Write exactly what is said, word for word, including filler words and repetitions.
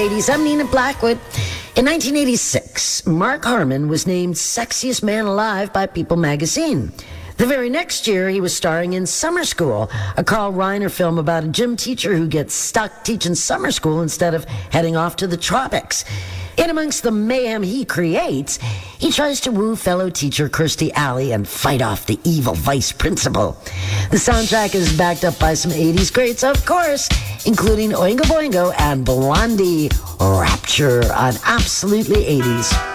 eighties. I'm Nina Blackwood. In nineteen eighty-six, Mark Harmon was named Sexiest Man Alive by People magazine. The very next year, he was starring in Summer School, a Carl Reiner film about a gym teacher who gets stuck teaching summer school instead of heading off to the tropics. In amongst the mayhem he creates, he tries to woo fellow teacher Kirstie Alley and fight off the evil vice principal. The soundtrack is backed up by some eighties greats, of course, including Oingo Boingo and Blondie. Rapture on Absolutely eighties.